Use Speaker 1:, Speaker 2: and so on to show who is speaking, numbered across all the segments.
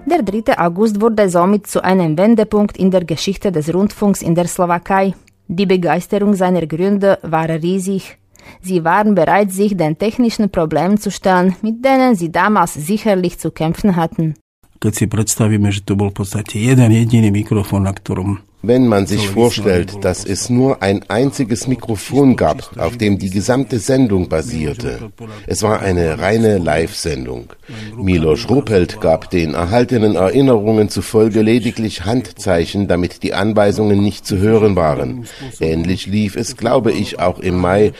Speaker 1: Der 3. August wurde somit zu einem Wendepunkt in der Geschichte des Rundfunks in der Slowakei. Die Begeisterung seiner Gründer war riesig. Sie waren bereit, sich den technischen Problemen zu stellen, mit denen sie damals sicherlich zu kämpfen hatten.
Speaker 2: Keď si predstavíme, že to bol v podstate jeden jediný mikrofón, na ktorom
Speaker 3: Wenn man sich vorstellt, dass es nur ein einziges Mikrofon gab, auf dem die gesamte Sendung basierte. Es war eine reine Live-Sendung. Miloš Rupelt gab den erhaltenen Erinnerungen zufolge lediglich Handzeichen, damit die Anweisungen nicht zu hören waren. Ähnlich lief es, glaube ich, auch im Mai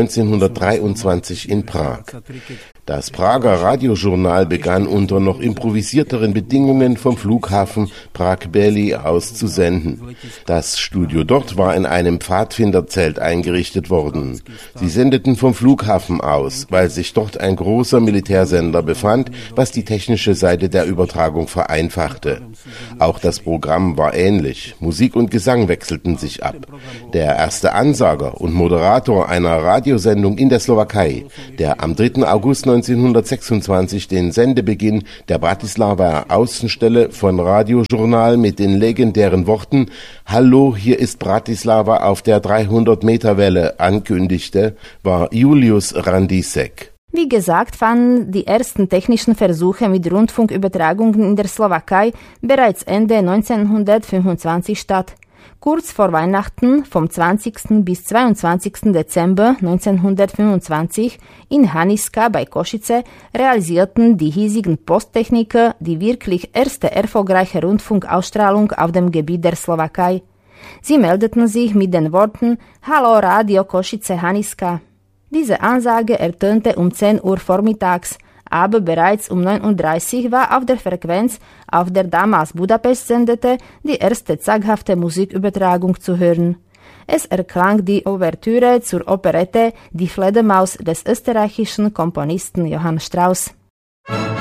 Speaker 3: 1923 in Prag. Das Prager Radiojournal begann unter noch improvisierteren Bedingungen vom Flughafen Prag-Bely aus zu senden. Das Studio dort war in einem Pfadfinderzelt eingerichtet worden. Sie sendeten vom Flughafen aus, weil sich dort ein großer Militärsender befand, was die technische Seite der Übertragung vereinfachte. Auch das Programm war ähnlich. Musik und Gesang wechselten sich ab. Der erste Ansager und Moderator einer Radiosendung in der Slowakei, der am 3. August 1926 den Sendebeginn der Bratislava Außenstelle von Radiojournal mit den legendären Worten „Hallo, hier ist Bratislava auf der 300-Meter-Welle" ankündigte, war Julius Randíček.
Speaker 1: Wie gesagt, fanden die ersten technischen Versuche mit Rundfunkübertragungen in der Slowakei bereits Ende 1925 statt. Kurz vor Weihnachten, vom 20. bis 22. Dezember 1925 in Haniska bei Košice realisierten die hiesigen Posttechniker die wirklich erste erfolgreiche Rundfunkausstrahlung auf dem Gebiet der Slowakei. Sie meldeten sich mit den Worten „Hallo Radio Košice Haniska". Diese Ansage ertönte um 10 Uhr vormittags, aber bereits um 9:30 Uhr war auf der Frequenz, auf der damals Budapest sendete, die erste zaghafte Musikübertragung zu hören. Es erklang die Ouvertüre zur Operette Die Fledermaus des österreichischen Komponisten Johann Strauss.